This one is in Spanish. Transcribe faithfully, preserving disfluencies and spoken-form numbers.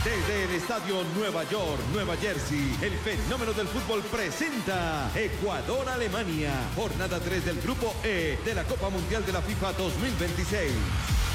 Desde el Estadio Nueva York, Nueva Jersey, el fenómeno del fútbol presenta Ecuador-Alemania, jornada tres del Grupo E de la Copa Mundial de la FIFA dos mil veintiséis.